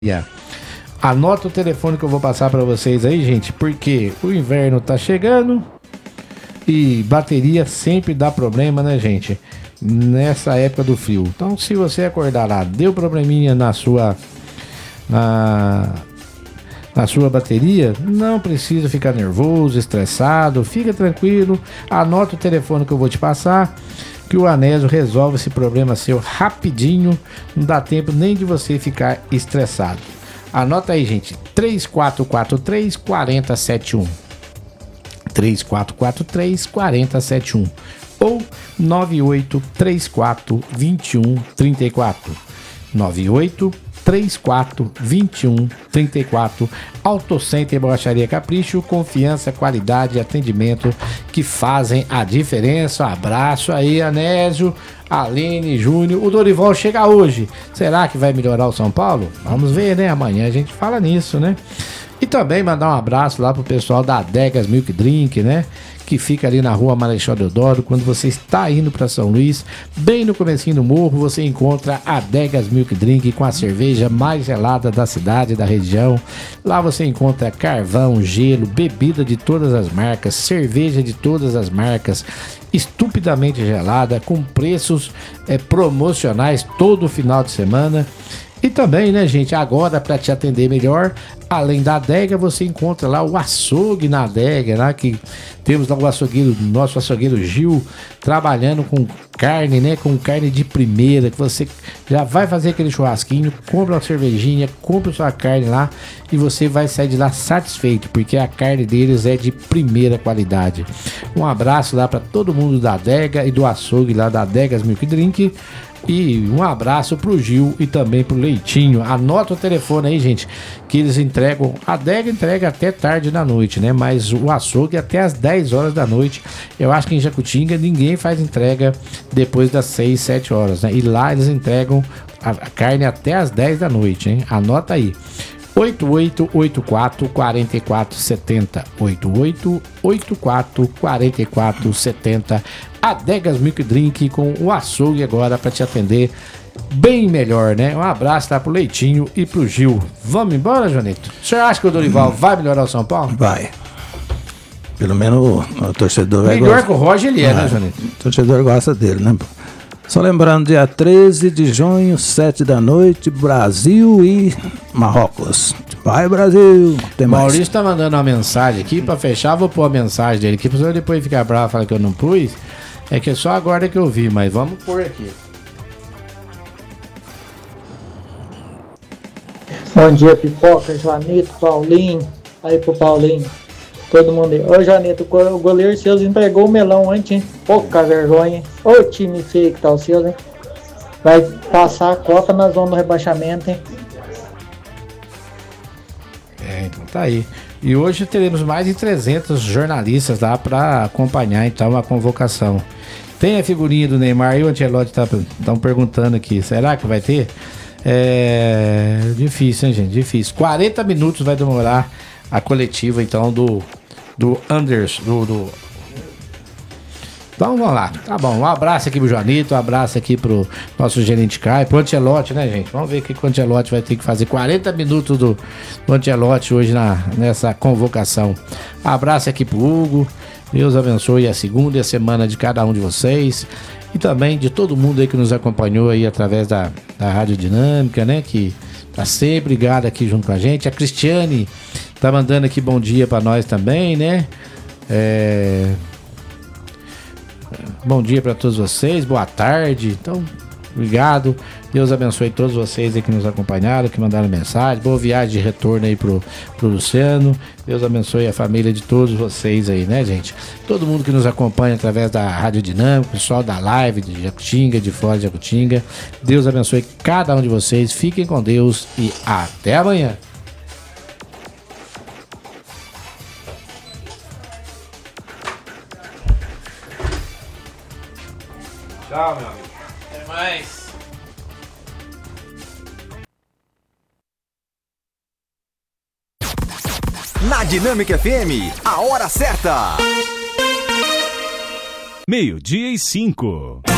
Anota o telefone que eu vou passar para vocês aí, gente, porque o inverno tá chegando e bateria sempre dá problema, né, gente? Nessa época do frio. Então, se você acordar lá, deu probleminha na sua bateria, não precisa ficar nervoso, estressado, fica tranquilo, anota o telefone que eu vou te passar, que o Anésio resolve esse problema seu rapidinho, não dá tempo nem de você ficar estressado. Anota aí, gente, 3443-4071, 3443-4071 ou 9834-2134, 9834-2134. Auto Center Borracharia Capricho, confiança, qualidade e atendimento que fazem a diferença. Um abraço aí, Anésio, Aline, Júnior. O Dorival chega hoje. Será que vai melhorar o São Paulo? Vamos ver, né? Amanhã a gente fala nisso, né? E também mandar um abraço lá pro pessoal da Adegas Milk Drink, né? Que fica ali na rua Marechal Deodoro. Quando você está indo para São Luís, bem no comecinho do morro, você encontra a Adegas Milk Drink com a cerveja mais gelada da cidade, da região. Lá você encontra carvão, gelo, bebida de todas as marcas, cerveja de todas as marcas, estupidamente gelada, com preços promocionais todo final de semana. E também, né, gente, agora para te atender melhor, além da adega, você encontra lá o açougue na adega, lá que temos lá o açougueiro, nosso açougueiro Gil, trabalhando com carne, né, com carne de primeira, que você já vai fazer aquele churrasquinho, compra uma cervejinha, compra sua carne lá e você vai sair de lá satisfeito, porque a carne deles é de primeira qualidade. Um abraço lá para todo mundo da adega e do açougue lá da Adegas Milk Drink. E um abraço pro Gil e também pro Leitinho. Anota o telefone aí, gente, que eles entregam. A adega entrega até tarde da noite, né? Mas o açougue até as 10 horas da noite. Eu acho que em Jacutinga ninguém faz entrega depois das 6, 7 horas, né? E lá eles entregam a carne até as 10 da noite, hein? Anota aí. 8884-4470, 8884-4470. Adegas Milk Drink com o açougue agora para te atender bem melhor, né? Um abraço tá pro Leitinho e pro Gil. Vamos embora, Joanito? O senhor acha que o Dorival vai melhorar o São Paulo? Vai. Pelo menos o torcedor vai melhor que o Roger ele é, né, Joanito? O torcedor gosta dele, né? Só lembrando, dia 13 de junho, 7 da noite, Brasil e Marrocos. Vai, Brasil! Tem mais. Maurício tá mandando uma mensagem aqui pra fechar. Vou pôr a mensagem dele aqui, pra você depois ficar bravo e falar que eu não pus. É que é só agora que eu vi, mas vamos pôr aqui. Bom dia, Pipoca, Joanito, Paulinho. Aí pro Paulinho. Todo mundo aí. Ô, Joanito, o goleiro Seus entregou o melão antes, hein? Pouca vergonha. Ô, time feio que tá o Seus, hein? Vai passar a Copa na zona do rebaixamento, hein? Então tá aí. E hoje teremos mais de 300 jornalistas lá para acompanhar então a convocação. Tem a figurinha do Neymar e o Ancelotti estão perguntando aqui, será que vai ter? É difícil, hein, gente? Difícil. 40 minutos vai demorar a coletiva então do Anderson, Então vamos lá, tá bom, um abraço aqui pro Joanito, um abraço aqui pro nosso gerente Caio, pro Ancelotti, né, gente? Vamos ver o que o Ancelotti vai ter que fazer. 40 minutos do Ancelotti hoje nessa convocação. Abraço aqui pro Hugo, Deus abençoe a segunda e a semana de cada um de vocês e também de todo mundo aí que nos acompanhou aí através da Rádio Dinâmica, né, que tá sempre ligado aqui junto com a gente. A Cristiane tá mandando aqui bom dia pra nós também, né? Bom dia para todos vocês, boa tarde. Então, obrigado. Deus abençoe todos vocês aí que nos acompanharam, que mandaram mensagem. Boa viagem de retorno aí pro Luciano. Deus abençoe a família de todos vocês aí, né, gente? Todo mundo que nos acompanha através da Rádio Dinâmica, pessoal da live de Jacutinga, de fora de Jacutinga. Deus abençoe cada um de vocês. Fiquem com Deus e até amanhã. Tchau, meu amigo. Até mais. Na Dinâmica FM, a hora certa. 12:05.